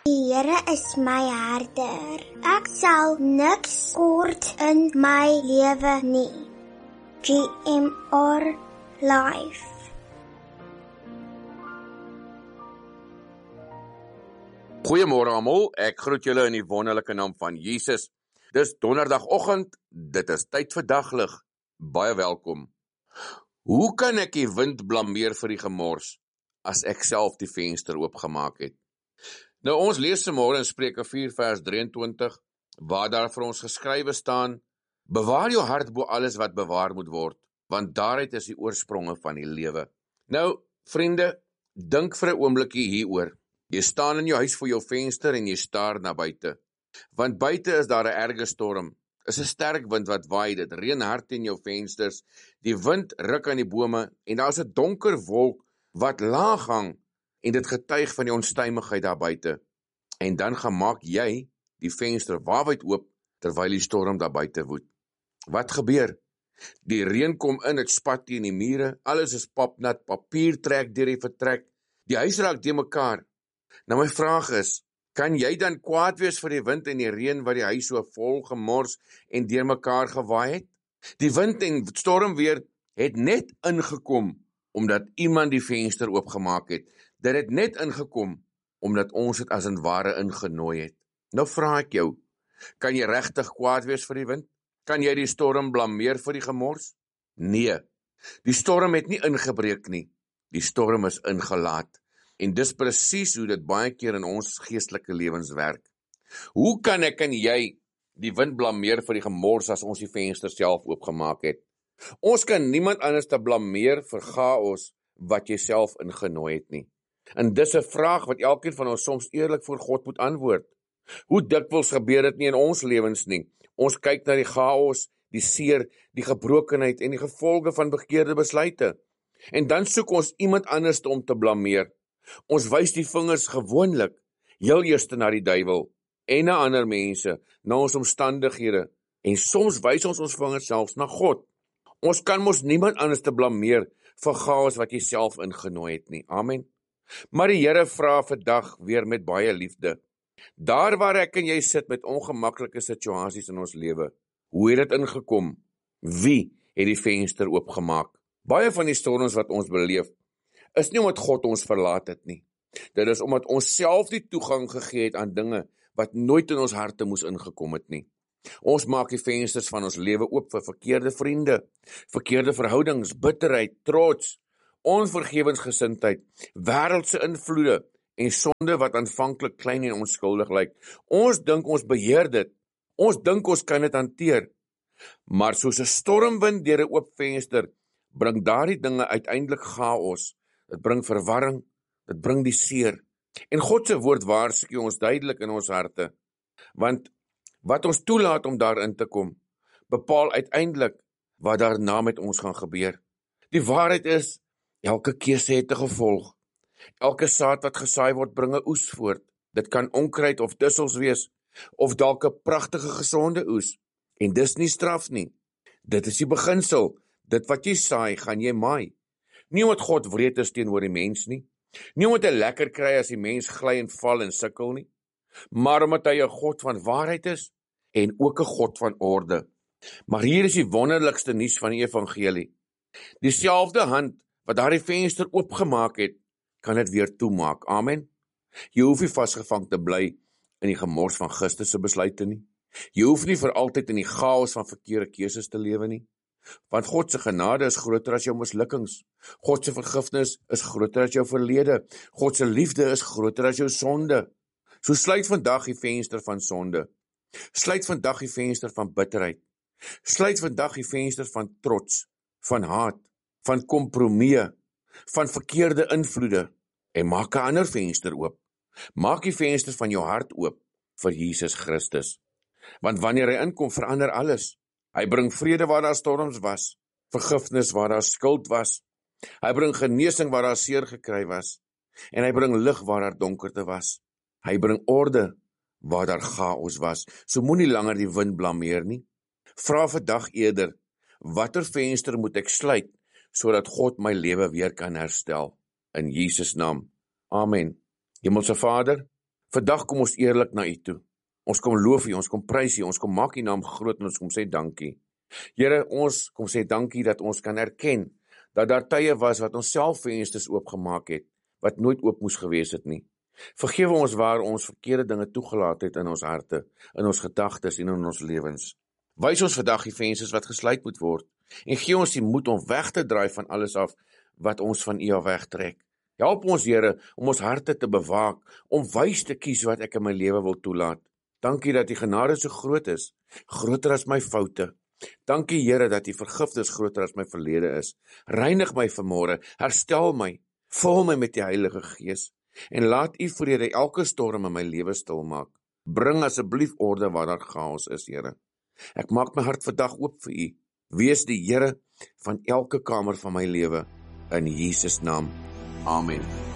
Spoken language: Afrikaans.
Die Here is my herder. Ek sal niks kort in my lewe nie. GMR Life. Goeiemôre almal, ek groet julle in die wonderlike naam van Jesus. Dis donderdagoggend, dit is tyd vir daglig. Baie welkom. Hoe kan ek die wind blameer vir die gemors, as ek self die venster oopgemaak het? Nou ons lees vanmôre in Spreuke 4 vers 23, waar daar vir ons geskrywe staan, bewaar jou hart bo alles wat bewaar moet word, want daaruit is die oorspronge van die lewe. Nou, vriende, dink vir 'n oombliekie hieroor. Jy staan in jou huis voor jou venster en jy staar na buite. Want buite is daar 'n erge storm. Is 'n sterk wind wat waai, dit reën hard in jou vensters. Die wind ruk aan die bome en daar's 'n donker wolk wat laag hang en dit getuig van die onstuimigheid daar buite. En dan gaan maak jy die venster waawyd oop terwyl die storm daar buite woed. Wat gebeur? Die reën kom in, dit spat teen die mure, alles is papnat, papier trek deur die vertrek, die huis raak de mekaar. Nou my vraag is, kan jy dan kwaad wees vir die wind en die reën wat die huis so vol gemors en deur mekaar gewaai het? Die wind en stormweer het net ingekom omdat iemand die venster oopgemaak het. Dit het net ingekom omdat ons het as in ware ingenooi het. Nou vra ek jou, kan jy regtig kwaad wees vir die wind? Kan jy die storm blameer vir die gemors? Nee, die storm het nie ingebreek nie. Die storm is ingelaat. En dis presies hoe dit baie keer in ons geestelike lewens werk. Hoe kan ek en jy die wind blameer vir die gemors as ons die venster self oopgemaak het? Ons kan niemand anders te blameer vir chaos wat jy self ingenooi het nie. En dis 'n vraag wat elkeen van ons soms eerlik voor God moet antwoord. Hoe dikwels gebeur dit nie in ons lewens nie? Ons kyk na die chaos, die seer, die gebrokenheid en die gevolge van begeerde besluite. En dan soek ons iemand anders om te blameer. Ons wys die vingers gewoonlik heel eerste na die duiwel en na ander mense, na ons omstandighede, en soms wys ons vingers selfs na God. Ons kan mos niemand anders te blameer vir chaos wat jy self ingenooi het nie. Amen. Maar die Here vra vandag weer met baie liefde. Daar waar ek en jy sit met ongemaklike situasies in ons lewe, hoe het dit ingekom? Wie het die venster oopgemaak? Baie van die storms wat ons beleef, is nie omdat God ons verlaat het nie. Dit is omdat ons self die toegang gegee het aan dinge wat nooit in ons harte moes ingekom het nie. Ons maak die vensters van ons lewe oop vir verkeerde vriende, verkeerde verhoudings, bitterheid, trots, onvergewensgesindheid, wêreldse invloede en sonde wat aanvanklik klein en onskuldig lyk. Ons dink ons beheer dit. Ons dink ons kan dit hanteer. Maar soos 'n stormwind deur 'n oop venster, bring daardie dinge uiteindelik chaos. Dit bring verwarring, dit bring die seer. En God se woord waarsku ons duidelik in ons harte. Want wat ons toelaat om daarin te kom, bepaal uiteindelik wat daarna met ons gaan gebeur. Die waarheid is, elke keuse het 'n gevolg. Elke saad wat gesaai word, bring 'n oes voort. Dit kan onkruid of dussels wees, of dalk 'n pragtige gesonde oes. En dis nie straf nie. Dit is die beginsel. Dit wat jy saai, gaan jy maai. Nie omdat God wreed is teenoor die mens nie. Nie omdat hy lekker kry as die mens gly en val en sukkel nie. Maar omdat hy 'n God van waarheid is en ook 'n God van orde. Maar hier is die wonderlikste nuus van die evangelie. Dieselfde hand wat daardie venster oopgemaak het, kan dit weer toemaak. Amen. Jy hoef nie vasgevang te bly in die gemors van gister se besluite nie. Jy hoef nie vir altyd in die chaos van verkeerde keuses te lewe nie. Want God se genade is groter as jou mislukkings. God se vergifnis is groter as jou verlede. God se liefde is groter as jou sonde. So sluit vandag die venster van sonde. Sluit vandag die venster van bitterheid. Sluit vandag die venster van trots, van haat, van kompromie, van verkeerde invloede en maak 'n ander venster oop. Maak die venster van jou hart oop vir Jesus Christus. Want wanneer hy inkom, verander alles. Hy bring vrede waar daar storms was, vergifnis waar daar skuld was. Hy bring genesing waar daar seer gekry was en hy bring lig waar daar donkerte was. Hy bring orde waar daar chaos was. So moenie langer die wind blameer nie. Vra vandag eerder, watter venster moet ek sluit sodat God my lewe weer kan herstel? In Jesus naam. Amen. Hemelse Vader, Vandag kom ons eerlik na U toe. Ons kom loof U, ons kom prys U, ons kom maak U naam groot en ons kom sê dankie. Here, ons kom sê dankie dat ons kan erken dat daar tye was wat ons self vensters oopgemaak het, wat nooit oop moes gewees het nie. Vergewe ons waar ons verkeerde dinge toegelaat het in ons harte, in ons gedagtes en in ons lewens. Wys ons vandag die vensters wat gesluit moet word, en gee ons die moed om weg te draai van alles af wat ons van U af wegtrek. Help ons, Here, om ons harte te bewaak, om wys te kies wat ek in my lewe wil toelaat. Dankie dat U genade so groot is, groter as my foute. Dankie, Here, dat U vergifnis groter as my verlede is. Reinig my vanmôre, herstel my, vul my met die Heilige Gees, en laat U vrede elke storm in my lewe stil maak. Bring asseblief orde waar daar chaos is, Here. Ek maak my hart vandag oop vir U. Wees die Here van elke kamer van my lewe, in Jesus naam. Amen.